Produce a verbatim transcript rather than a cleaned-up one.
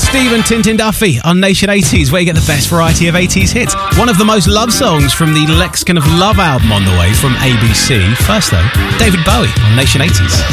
Stephen Tintin Duffy on Nation eighties, where you get the best variety of eighties hits. One of the most loved songs from the Lexicon of Love album on the way from A B C. First though, David Bowie on Nation eighties.